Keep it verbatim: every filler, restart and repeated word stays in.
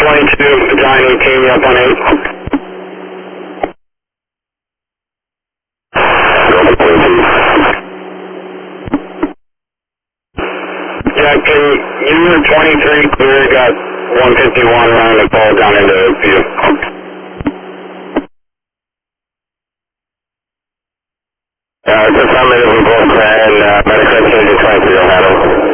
twenty-two, Giant eighteen, you up on eight. Yeah, can you were twenty-three clear, got one fifty-one around the fall down into Oakview. Uh, it's a summit of both and uh, Medicare twenty-three, Ohio.